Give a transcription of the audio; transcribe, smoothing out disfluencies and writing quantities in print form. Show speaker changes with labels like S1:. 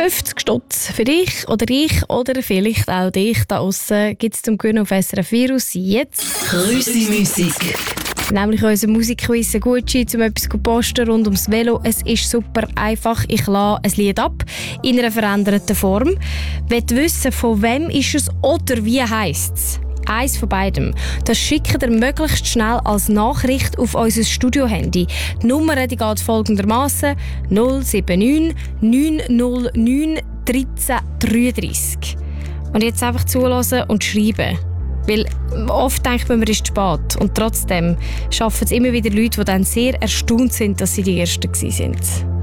S1: 50 Stutz für dich oder ich oder vielleicht auch dich da aussen gibt es zum Gewinnen auf SRF Virus jetzt.
S2: Grüssi-Musik.
S1: Nämlich unser Musikquiz, ein Gutschein, um etwas zu posten rund ums Velo. Es ist super einfach. Ich lade ein Lied ab in einer veränderten Form. Wollt wissen, von wem ist es oder wie heisst es? Eins von beidem. Das schickt ihr möglichst schnell als Nachricht auf unser Studio-Handy. Die Nummer die geht folgendermaßen: 079 909 1333. Und jetzt einfach zuhören und schreiben. Weil oft denkt man, es ist spät. Und trotzdem schaffen es immer wieder Leute, die dann sehr erstaunt sind, dass sie die Ersten waren.